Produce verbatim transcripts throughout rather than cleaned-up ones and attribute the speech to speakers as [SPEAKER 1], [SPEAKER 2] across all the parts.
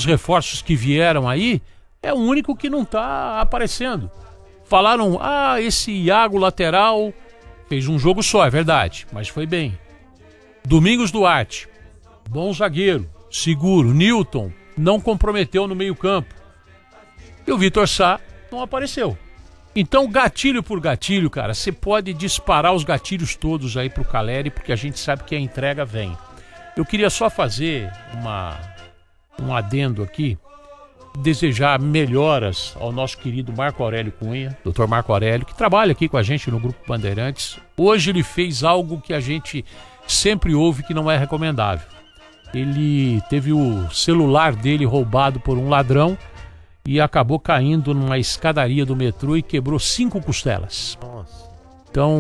[SPEAKER 1] reforços que vieram aí, é o único que não tá aparecendo. Falaram, ah, esse Iago lateral fez um jogo só, é verdade, mas foi bem. Domingos Duarte, bom zagueiro, seguro. Newton não comprometeu no meio-campo. E o Vitor Sá não apareceu. Então, gatilho por gatilho, cara, você pode disparar os gatilhos todos aí pro Caleri, porque a gente sabe que a entrega vem. Eu queria só fazer uma, um adendo aqui, desejar melhoras ao nosso querido Marco Aurélio Cunha, doutor Marco Aurélio, que trabalha aqui com a gente no Grupo Bandeirantes. Hoje ele fez algo que a gente sempre ouve que não é recomendável. Ele teve o celular dele roubado por um ladrão e acabou caindo numa escadaria do metrô e quebrou cinco costelas.
[SPEAKER 2] Nossa.
[SPEAKER 1] Então,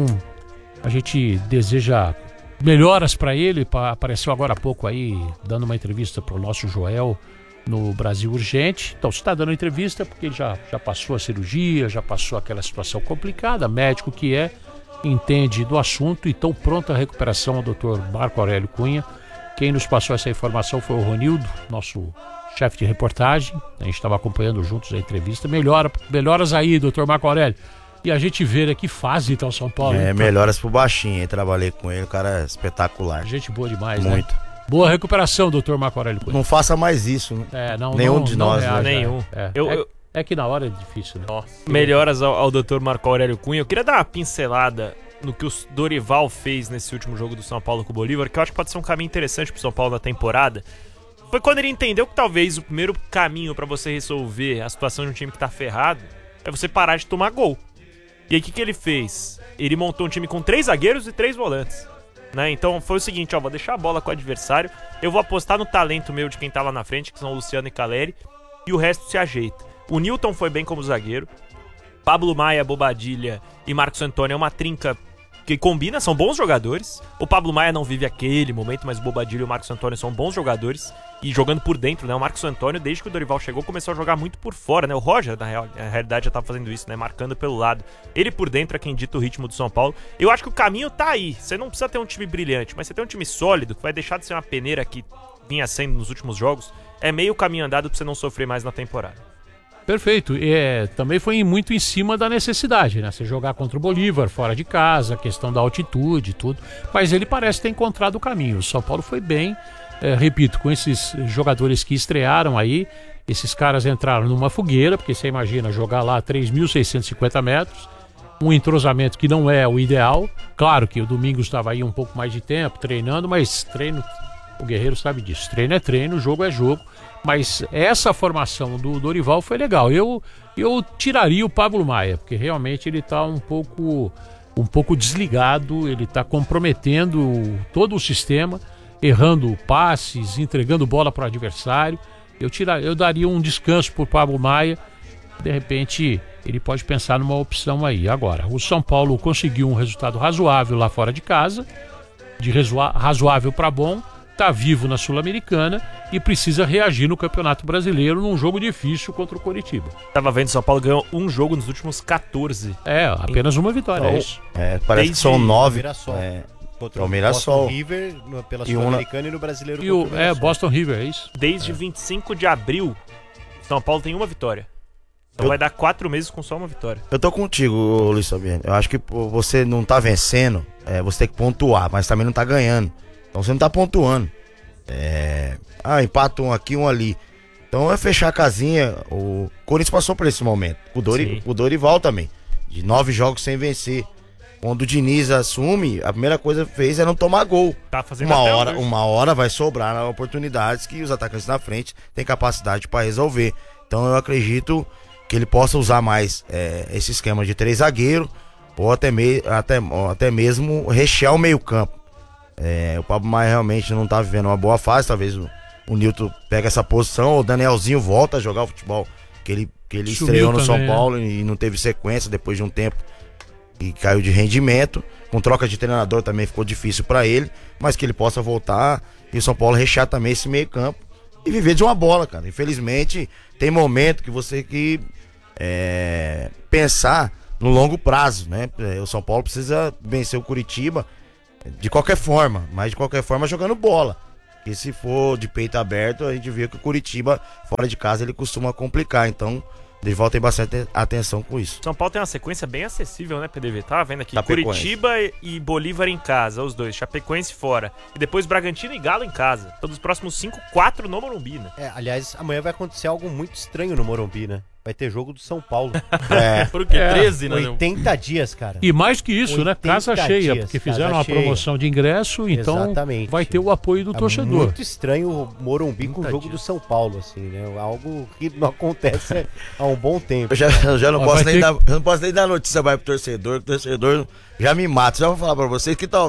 [SPEAKER 1] a gente deseja melhoras para ele. Apareceu agora há pouco aí, dando uma entrevista para o nosso Joel no Brasil Urgente. Então, se está dando entrevista, porque ele já, já passou a cirurgia, já passou aquela situação complicada, médico que é, entende do assunto, e tão pronta a recuperação ao doutor Marco Aurélio Cunha. Quem nos passou essa informação foi o Ronildo, nosso chefe de reportagem. A gente estava acompanhando juntos a entrevista. Melhora, melhoras aí, doutor Marco Aurélio. E a gente vê, né, que fase então São Paulo.
[SPEAKER 2] É,
[SPEAKER 1] hein?
[SPEAKER 2] melhoras pro baixinho, eu trabalhei com ele, o cara é espetacular.
[SPEAKER 1] Gente boa demais,
[SPEAKER 2] Muito.
[SPEAKER 1] Né? Boa recuperação, doutor Marco Aurélio Cunha.
[SPEAKER 2] Não faça mais isso, né?
[SPEAKER 1] É, não,
[SPEAKER 2] Nenhum
[SPEAKER 1] não,
[SPEAKER 2] de
[SPEAKER 1] não
[SPEAKER 2] nós,
[SPEAKER 1] reage,
[SPEAKER 2] né?
[SPEAKER 3] Nenhum.
[SPEAKER 1] É,
[SPEAKER 3] Eu-
[SPEAKER 1] é,
[SPEAKER 3] eu-
[SPEAKER 1] é que na hora é difícil, né?
[SPEAKER 3] Nossa. Melhoras ao, ao doutor Marco Aurélio Cunha. Eu queria dar uma pincelada no que o Dorival fez nesse último jogo do São Paulo com o Bolívar, que eu acho que pode ser um caminho interessante pro São Paulo na temporada. Foi quando ele entendeu que talvez o primeiro caminho pra você resolver a situação de um time que tá ferrado é você parar de tomar gol. E aí o que, que ele fez? Ele montou um time com três zagueiros e três volantes, né? Então foi o seguinte, ó, vou deixar a bola com o adversário, eu vou apostar no talento meu de quem tá lá na frente, que são o Luciano e Caleri, e o resto se ajeita. O Newton foi bem como zagueiro, Pablo Maia, Bobadilha e Marcos Antônio é uma trinca que combina, são bons jogadores. O Pablo Maia não vive aquele momento, mas o Bobadilha e o Marcos Antônio são bons jogadores e jogando por dentro, né? O Marcos Antônio, desde que o Dorival chegou, começou a jogar muito por fora, né? O Roger, na, real, na realidade, já tava fazendo isso, né? Marcando pelo lado. Ele por dentro é quem dita o ritmo do São Paulo. Eu acho que o caminho tá aí. Você não precisa ter um time brilhante, mas você tem um time sólido, que vai deixar de ser uma peneira que vinha sendo nos últimos jogos. É meio caminho andado pra você não sofrer mais na temporada.
[SPEAKER 1] Perfeito. É, também foi muito em cima da necessidade, né? Você jogar contra o Bolívar, fora de casa, a questão da altitude e tudo. Mas ele parece ter encontrado o caminho. O São Paulo foi bem, é, repito, com esses jogadores que estrearam aí. Esses caras entraram numa fogueira, porque você imagina jogar lá a três mil seiscentos e cinquenta metros, um entrosamento que não é o ideal. Claro que o Domingos estava aí um pouco mais de tempo treinando, mas treino, o Guerreiro sabe disso. Treino é treino, jogo é jogo. Mas essa formação do Dorival foi legal. Eu, eu tiraria o Pablo Maia, porque realmente ele está um pouco, um pouco desligado, ele está comprometendo todo o sistema, errando passes, entregando bola para o adversário. Eu, tira, eu daria um descanso para o Pablo Maia. De repente, ele pode pensar numa opção aí. Agora, o São Paulo conseguiu um resultado razoável lá fora de casa, de razoável para bom. Está vivo na Sul-Americana e precisa reagir no Campeonato Brasileiro num jogo difícil contra o Coritiba.
[SPEAKER 3] Tava vendo, o São Paulo ganhou um jogo nos últimos quatorze.
[SPEAKER 1] É, apenas uma vitória,
[SPEAKER 2] Então,
[SPEAKER 1] é isso.
[SPEAKER 2] É, parece
[SPEAKER 4] Desde
[SPEAKER 2] que são nove.
[SPEAKER 4] Mirassol.
[SPEAKER 2] É,
[SPEAKER 4] Contra
[SPEAKER 2] É o
[SPEAKER 4] o
[SPEAKER 2] Mirassol.
[SPEAKER 4] Boston River no- pela
[SPEAKER 2] E uma-
[SPEAKER 4] Sul-Americana e no Brasileiro
[SPEAKER 1] E
[SPEAKER 4] contra
[SPEAKER 1] o,
[SPEAKER 4] o
[SPEAKER 1] é,
[SPEAKER 4] Mirassol.
[SPEAKER 1] Boston River, é isso?
[SPEAKER 3] Desde vinte e cinco de abril, São Paulo tem uma vitória. Então
[SPEAKER 2] Eu-
[SPEAKER 3] vai dar quatro meses com só uma vitória.
[SPEAKER 2] Eu tô contigo, ô, Luiz Fabiano. Eu acho que pô, você não tá vencendo, é, você tem que pontuar, mas também não tá ganhando. Então você não tá pontuando. É... Ah, empata um aqui, um ali. Então é fechar a casinha. O Corinthians passou por esse momento. O, Dori... o Dorival também. De nove jogos sem vencer. Quando o Diniz assume, a primeira coisa que fez é não tomar gol.
[SPEAKER 3] Tá fazendo
[SPEAKER 2] Uma
[SPEAKER 3] até
[SPEAKER 2] hora,
[SPEAKER 3] hoje.
[SPEAKER 2] uma hora vai sobrar oportunidades que os atacantes na frente têm capacidade para resolver. Então eu acredito que ele possa usar mais é, esse esquema de três zagueiros ou até, me... até... ou até mesmo rechear o meio campo. É, o Pablo Maia realmente não tá vivendo uma boa fase. Talvez o, o Newton pegue essa posição. O Danielzinho volta a jogar o futebol que ele, que ele
[SPEAKER 1] Sumiu
[SPEAKER 2] estreou no
[SPEAKER 1] também,
[SPEAKER 2] São Paulo e não teve sequência depois de um tempo e caiu de rendimento. Com troca de treinador também ficou difícil pra ele, mas que ele possa voltar e o São Paulo rechear também esse meio campo e viver de uma bola, cara. Infelizmente tem momento que você que é, pensar no longo prazo, né? O São Paulo precisa vencer o Curitiba de qualquer forma, mas de qualquer forma jogando bola. E se for de peito aberto, a gente vê que o Curitiba, fora de casa, ele costuma complicar. Então, Dorival tem bastante atenção com isso.
[SPEAKER 3] São Paulo tem uma sequência bem acessível, né, P D V? Tá vendo aqui?
[SPEAKER 2] Chapecoense.
[SPEAKER 3] Curitiba e Bolívar em casa, os dois. Chapecoense fora. E depois Bragantino e Galo em casa. Então, dos próximos cinco, quatro no Morumbi, né?
[SPEAKER 4] É, aliás, amanhã vai acontecer algo muito estranho no Morumbi, né? Vai ter jogo do São Paulo.
[SPEAKER 2] É,
[SPEAKER 3] Por que
[SPEAKER 1] É.
[SPEAKER 3] treze, né?
[SPEAKER 4] oitenta dias, cara.
[SPEAKER 1] E mais que isso, né?
[SPEAKER 4] oitenta
[SPEAKER 1] Casa cheia,
[SPEAKER 4] dias,
[SPEAKER 1] porque
[SPEAKER 4] casa
[SPEAKER 1] fizeram uma
[SPEAKER 4] cheia.
[SPEAKER 1] promoção de ingresso, então
[SPEAKER 4] Exatamente.
[SPEAKER 1] vai ter o apoio do
[SPEAKER 4] É
[SPEAKER 1] torcedor.
[SPEAKER 4] muito estranho o Morumbi com o
[SPEAKER 1] oitenta
[SPEAKER 4] jogo
[SPEAKER 1] dias.
[SPEAKER 4] do São Paulo, assim, né? Algo que não acontece há um bom tempo.
[SPEAKER 2] eu já, eu já não,
[SPEAKER 1] Ó,
[SPEAKER 2] posso
[SPEAKER 1] vai
[SPEAKER 2] nem
[SPEAKER 1] ter
[SPEAKER 2] dar, eu não posso nem dar notícia mais pro torcedor, que o torcedor já me mata. Já vou falar pra vocês que tal